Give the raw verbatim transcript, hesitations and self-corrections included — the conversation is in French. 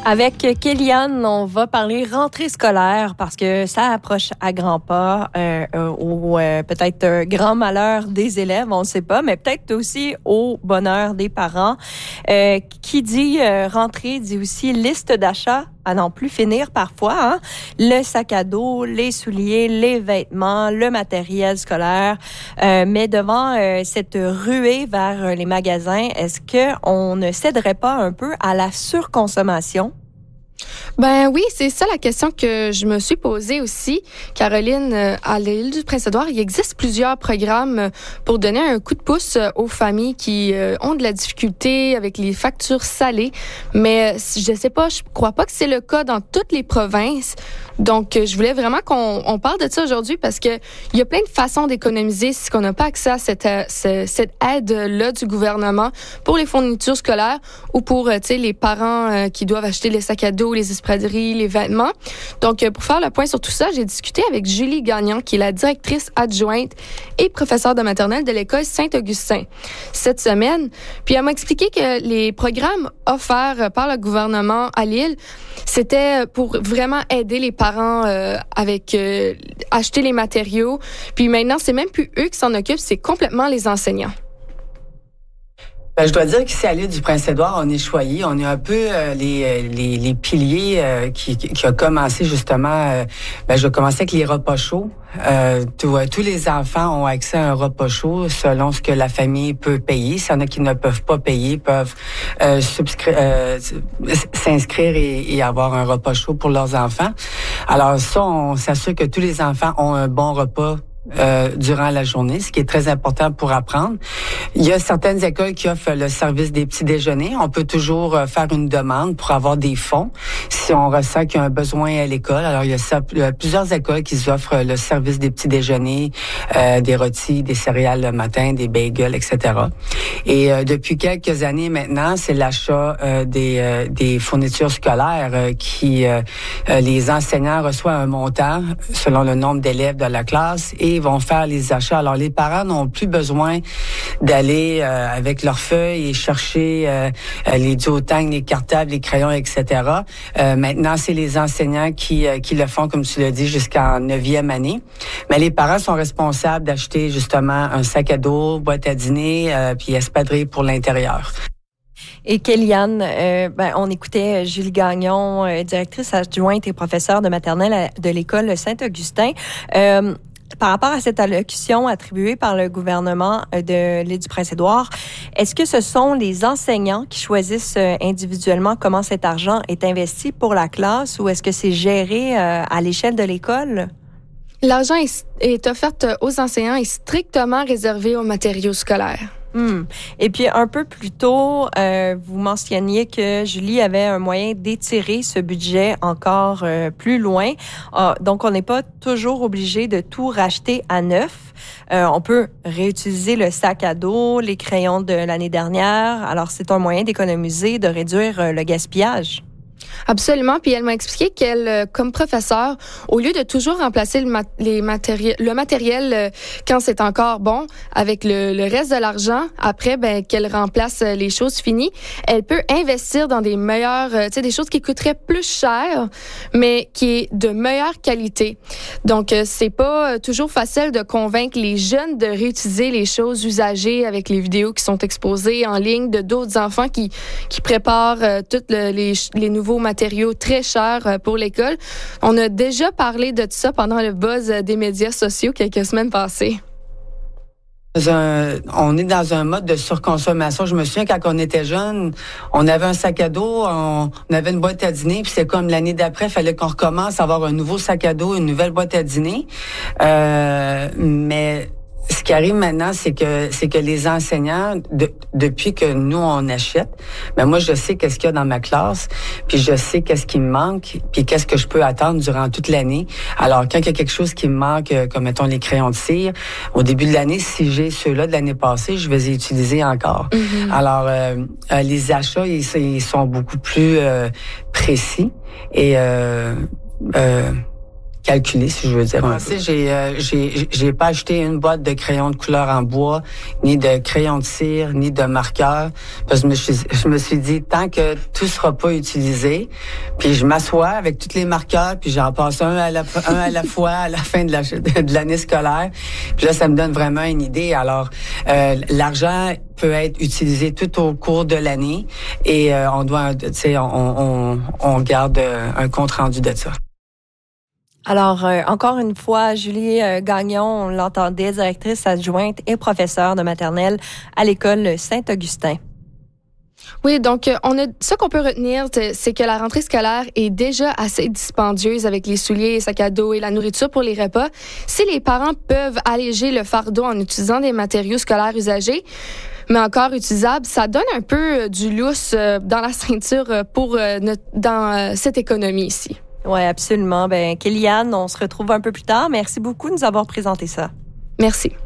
Avec Kéliane, on va parler rentrée scolaire parce que ça approche à grands pas euh, euh, au euh, peut-être euh, grand malheur des élèves, on ne sait pas, mais peut-être aussi au bonheur des parents. Euh, qui dit euh, rentrée dit aussi liste d'achats à n'en plus finir parfois. Hein? Le sac à dos, les souliers, les vêtements, le matériel scolaire. Euh, mais devant euh, cette ruée vers les magasins, est-ce qu'on ne céderait pas un peu à la surconsommation? Ben oui, c'est ça la question que je me suis posée aussi. Caroline, à l'île du Prince-Édouard, il existe plusieurs programmes pour donner un coup de pouce aux familles qui ont de la difficulté avec les factures salées. Mais je sais pas, je crois pas que c'est le cas dans toutes les provinces. Donc, je voulais vraiment qu'on on parle de ça aujourd'hui parce que il y a plein de façons d'économiser si on n'a pas accès à cette, cette aide-là du gouvernement pour les fournitures scolaires ou pour, tu sais, les parents qui doivent acheter les sacs à dos, les espadrilles, les vêtements. Donc, pour faire le point sur tout ça, j'ai discuté avec Julie Gagnon, qui est la directrice adjointe et professeure de maternelle de l'école Saint-Augustin cette semaine. Puis, elle m'a expliqué que les programmes offerts par le gouvernement à l'île, c'était pour vraiment aider les parents euh, avec euh, acheter les matériaux. Puis maintenant, c'est même plus eux qui s'en occupent, c'est complètement les enseignants. Ben, je dois dire qu'ici à l'île du Prince-Édouard, on est choyés. On est un peu euh, les, les les piliers euh, qui, qui a commencé justement. Euh, ben, je vais commencer avec les repas chauds. Euh, tout, euh, tous les enfants ont accès à un repas chaud selon ce que la famille peut payer. S'il y en a qui ne peuvent pas payer, peuvent euh, subscrire, euh, s'inscrire et, et avoir un repas chaud pour leurs enfants. Alors ça, on s'assure que tous les enfants ont un bon repas Euh, durant la journée, ce qui est très important pour apprendre. Il y a certaines écoles qui offrent le service des petits déjeuners. On peut toujours euh, faire une demande pour avoir des fonds si on ressent qu'il y a un besoin à l'école. Alors, il y a, ça, il y a plusieurs écoles qui offrent le service des petits déjeuners, euh, des rôtis, des céréales le matin, des bagels, et cetera. Et euh, depuis quelques années maintenant, c'est l'achat euh, des, euh, des fournitures scolaires euh, qui, euh, euh, les enseignants reçoivent un montant selon le nombre d'élèves de la classe et vont faire les achats. Alors, les parents n'ont plus besoin d'aller euh, avec leurs feuilles et chercher euh, les duotangs, les cartables, les crayons, et cetera. Euh, maintenant, c'est les enseignants qui, euh, qui le font, comme tu l'as dit, jusqu'en neuvième année. Mais les parents sont responsables d'acheter justement un sac à dos, boîte à dîner, euh, puis espadrille pour l'intérieur. Et Kéliane, euh, ben, on écoutait Julie Gagnon, euh, directrice adjointe et professeure de maternelle de l'école Saint-Augustin. Euh, Par rapport à cette allocution attribuée par le gouvernement de l'île du Prince-Édouard, est-ce que ce sont les enseignants qui choisissent individuellement comment cet argent est investi pour la classe ou est-ce que c'est géré à l'échelle de l'école? L'argent est, est offert aux enseignants et strictement réservé aux matériaux scolaires. Hum. Et puis, un peu plus tôt, euh, vous mentionniez que Julie avait un moyen d'étirer ce budget encore euh, plus loin. Ah, donc, on n'est pas toujours obligé de tout racheter à neuf. Euh, on peut réutiliser le sac à dos, les crayons de l'année dernière. Alors, c'est un moyen d'économiser, de réduire euh, le gaspillage. Absolument. Puis elle m'a expliqué qu'elle, comme professeure, au lieu de toujours remplacer le, mat- les matériels, le matériel euh, quand c'est encore bon avec le, le reste de l'argent, après, ben qu'elle remplace les choses finies, elle peut investir dans des meilleures, euh, tu sais, des choses qui coûteraient plus cher, mais qui est de meilleure qualité. Donc, euh, c'est pas toujours facile de convaincre les jeunes de réutiliser les choses usagées avec les vidéos qui sont exposées en ligne de d'autres enfants qui qui préparent euh, toutes le, les les nouveaux matériaux très chers pour l'école. On a déjà parlé de ça pendant le buzz des médias sociaux quelques semaines passées. Un, on est dans un mode de surconsommation. Je me souviens quand on était jeune, on avait un sac à dos, on, on avait une boîte à dîner, puis c'est comme l'année d'après, il fallait qu'on recommence à avoir un nouveau sac à dos, une nouvelle boîte à dîner. Euh, mais ce qui arrive maintenant, c'est que c'est que les enseignants, de, depuis que nous on achète, ben moi je sais qu'est-ce qu'il y a dans ma classe, puis je sais qu'est-ce qui me manque, puis qu'est-ce que je peux attendre durant toute l'année. Alors quand il y a quelque chose qui me manque, comme mettons les crayons de cire, au début de l'année, si j'ai ceux-là de l'année passée, je vais les utiliser encore. Mm-hmm. Alors euh, euh, les achats, ils, ils sont beaucoup plus euh, précis et euh, euh, calculé, si je veux dire. Tu sais, j'ai, euh, j'ai, j'ai pas acheté une boîte de crayons de couleur en bois, ni de crayons de cire, ni de marqueurs, parce que je me suis, je me suis dit, tant que tout sera pas utilisé, puis je m'assois avec tous les marqueurs, puis j'en passe un à la, un à la fois à la fin de, la, de l'année scolaire. Puis là, ça me donne vraiment une idée. Alors, euh, l'argent peut être utilisé tout au cours de l'année et euh, on doit, tu sais, on, on, on garde un compte rendu de ça. Alors, euh, encore une fois, Julie euh, Gagnon, on l'entendait, directrice adjointe et professeure de maternelle à l'école Saint-Augustin. Oui, donc on a ce qu'on peut retenir, c'est que la rentrée scolaire est déjà assez dispendieuse avec les souliers, les sacs à dos et la nourriture pour les repas. Si les parents peuvent alléger le fardeau en utilisant des matériaux scolaires usagés, mais encore utilisables, ça donne un peu du lousse dans la ceinture pour notre, dans cette économie ici. Oui, absolument. Ben, Kéliane, on se retrouve un peu plus tard. Merci beaucoup de nous avoir présenté ça. Merci.